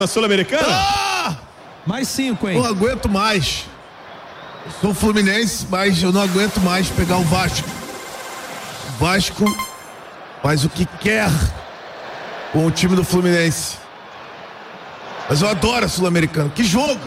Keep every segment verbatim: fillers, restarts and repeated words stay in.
Sul-Americana? Ah! Mais cinco, hein? Não aguento mais. Eu sou Fluminense, mas eu não aguento mais pegar o Vasco. O Vasco faz o que quer com o time do Fluminense. Mas eu adoro a Sul-Americana. Que jogo!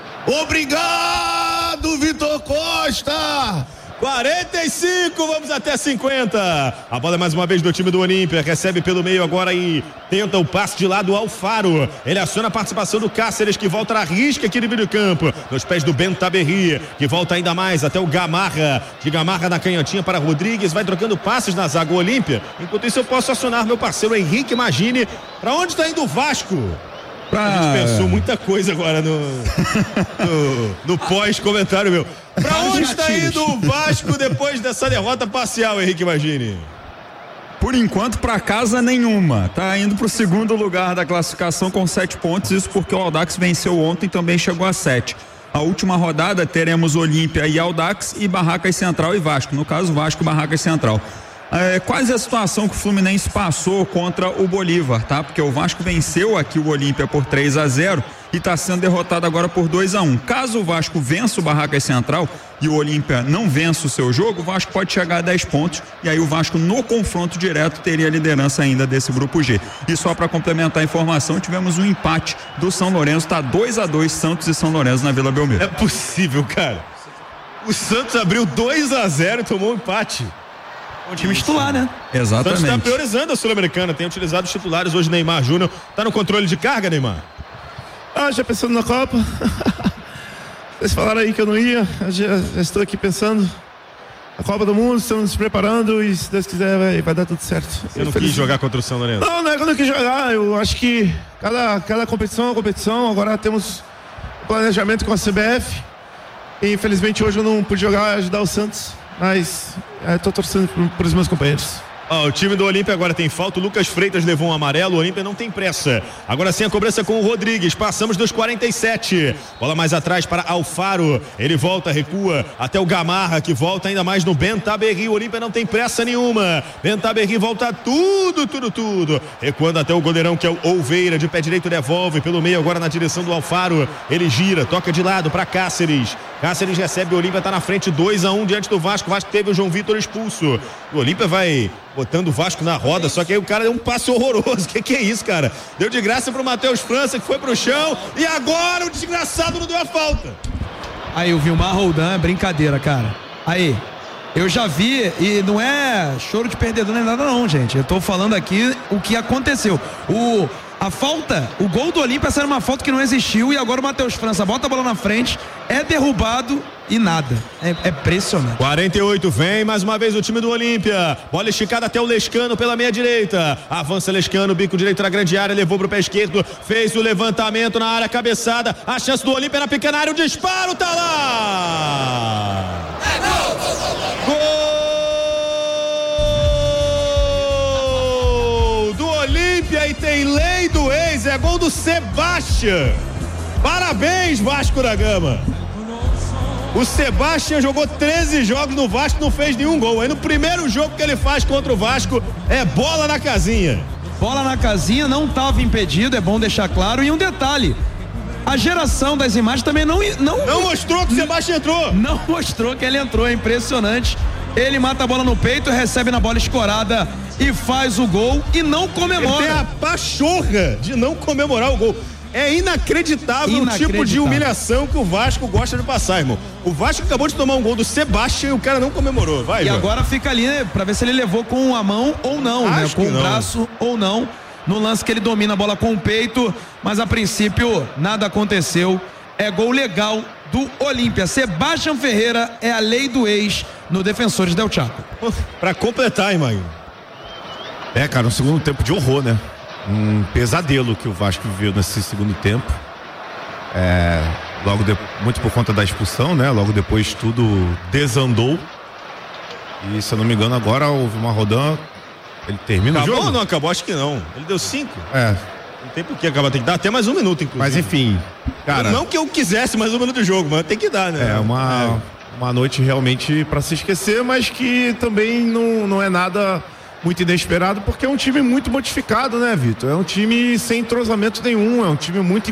Obrigado, Vitor Costa! quarenta e cinco, vamos até cinquenta. A bola é mais uma vez do time do Olímpia. Recebe pelo meio agora e tenta o passe de lado ao Alfaro. Ele aciona a participação do Cáceres, que volta na risca aqui no meio do campo. Nos pés do Bentaberri, que volta ainda mais até o Gamarra. De Gamarra na canhotinha para Rodrigues. Vai trocando passes na zaga Olímpia. Enquanto isso eu posso acionar meu parceiro Henrique Magini. Para onde está indo o Vasco? Pra... A gente pensou muita coisa agora no, no, no pós-comentário meu. Pra onde está indo o Vasco depois dessa derrota parcial, Henrique Magini? Por enquanto, para casa nenhuma. Tá indo pro segundo lugar da classificação com sete pontos. Isso porque o Audax venceu ontem e também chegou a sete. A última rodada teremos Olímpia e Audax e Barracas Central e Vasco. No caso, Vasco e Barracas Central. É, quase a situação que o Fluminense passou contra o Bolívar, tá? Porque o Vasco venceu aqui o Olímpia por três a zero e está sendo derrotado agora por dois a um. Caso o Vasco vença o Barracas Central e o Olímpia não vença o seu jogo, o Vasco pode chegar a dez pontos e aí o Vasco no confronto direto teria a liderança ainda desse grupo G. E só para complementar a informação, tivemos um empate do São Lourenço, tá dois a dois Santos e São Lourenço na Vila Belmiro. É possível, cara. O Santos abriu dois a zero e tomou um empate. O time titular, né? Exatamente. O Santos está priorizando a Sul-Americana, tem utilizado os titulares hoje. Neymar Júnior tá no controle de carga, Neymar? Ah, já pensando na Copa. Vocês falaram aí que eu não ia, eu já, já estou aqui pensando. A Copa do Mundo, estamos nos preparando e se Deus quiser vai, vai dar tudo certo. Você não quis jogar contra o São Lourenço? Não, não é que eu não quis jogar, eu acho que cada, cada competição é uma competição. Agora temos planejamento com a C B F e infelizmente hoje eu não pude jogar, ajudar o Santos. Mas estou é, torcendo por, por os meus companheiros. Oh, o time do Olímpia agora tem falta. O Lucas Freitas levou um amarelo. O Olímpia não tem pressa. Agora sim a cobrança com o Rodrigues. Passamos dos quarenta e sete. Bola mais atrás para Alfaro. Ele volta, recua até o Gamarra, que volta ainda mais no Bentaberri. O Olímpia não tem pressa nenhuma. Bentaberri volta tudo, tudo, tudo. Recuando até o goleirão, que é o Olveira. De pé direito devolve pelo meio agora na direção do Alfaro. Ele gira, toca de lado para Cáceres. Cáceres recebe, o Olímpia está na frente dois a um diante do Vasco. O Vasco teve o João Vitor expulso. O Olímpia vai botando o Vasco na roda, só que aí o cara deu um passe horroroso. Que que é isso, cara? Deu de graça pro Matheus França, que foi pro chão, e agora o desgraçado não deu a falta. Aí o Vilmar Roldan é brincadeira, cara. Aí, eu já vi, e não é choro de perdedor nem nada não, gente. Eu tô falando aqui o que aconteceu. O... A falta, o gol do Olímpia era uma falta que não existiu e agora o Matheus França bota a bola na frente, é derrubado e nada. É, é impressionante. quarenta e oito, vem mais uma vez o time do Olímpia. Bola esticada até o Lescano pela meia direita. Avança Lescano, bico direito na grande área, levou pro pé esquerdo, fez o levantamento na área, cabeçada. A chance do Olímpia na pequena área, o disparo tá lá. É gol! Gol! E tem lei do ex, é gol do Sebastião. Parabéns, Vasco da Gama. O Sebastião jogou treze jogos no Vasco, não fez nenhum gol. Aí no primeiro jogo que ele faz contra o Vasco é bola na casinha. Bola na casinha, não estava impedido, é bom deixar claro. E um detalhe, a geração das imagens também não não, não mostrou que o Sebastião entrou. Não mostrou que ele entrou, é impressionante. Ele mata a bola no peito, recebe na bola escorada e faz o gol e não comemora. Ele tem a pachorra de não comemorar o gol. É inacreditável, inacreditável o tipo de humilhação que o Vasco gosta de passar, irmão. O Vasco acabou de tomar um gol do Sebastião e o cara não comemorou. Vai, E João. Agora fica ali, né, pra ver se ele levou com a mão ou não, Acho né? Com que o não. braço ou não. No lance que ele domina a bola com o peito, mas a princípio nada aconteceu. É gol legal do Olímpia. Sebastião Ferreira é a lei do ex no Defensores del Chaco. Pra completar, irmão. É, cara, um segundo tempo de horror, né? Um pesadelo que o Vasco viveu nesse segundo tempo. É, logo de, muito por conta da expulsão, né? Logo depois tudo desandou. E se eu não me engano, agora o Vilmar Roldan, ele termina Acabou o jogo? ou não acabou? Acho que não. Ele deu cinco. É. Não tem por que acabar, tem que dar até mais um minuto, inclusive. Mas enfim, cara. Não que eu quisesse mais um minuto de jogo, mas tem que dar, né? É uma, é. uma noite realmente pra se esquecer, mas que também não, não é nada muito inesperado, porque é um time muito modificado, né, Vitor? É um time sem entrosamento nenhum, é um time muito